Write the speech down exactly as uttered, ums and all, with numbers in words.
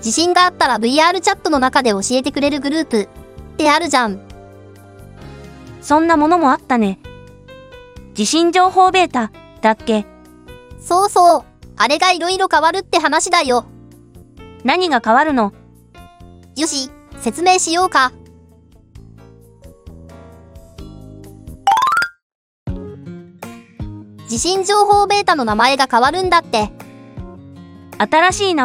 地震があったら ブイアール チャットの中で教えてくれるグループってあるじゃん。 そんなものもあったね。地震情報ベータだっけ？ そうそう。あれがいろいろ変わるって話だよ。 何が変わるの？ よし、説明しようか。地震情報ベータの名前が変わるんだって。 新しい名